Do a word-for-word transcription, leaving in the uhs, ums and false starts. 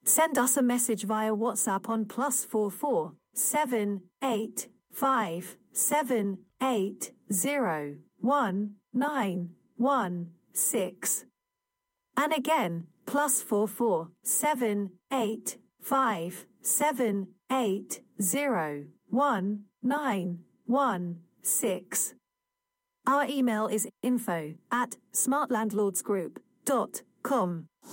Send us a message via WhatsApp on plus four four seven eight five seven eight zero one nine one six. And again, plus four four seven eight five seven eight zero one nine one six. Our email is info at smartlandlordsgroup dot com.